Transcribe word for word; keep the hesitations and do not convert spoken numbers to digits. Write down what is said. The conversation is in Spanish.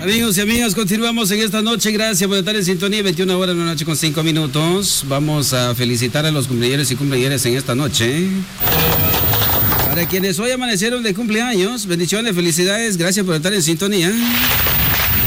Amigos y amigas, continuamos en esta noche. Gracias por estar en sintonía. veintiuna horas de la noche con cinco minutos. Vamos a felicitar a los cumpleaños y cumpleaños en esta noche. Para quienes hoy amanecieron de cumpleaños, bendiciones, felicidades. Gracias por estar en sintonía.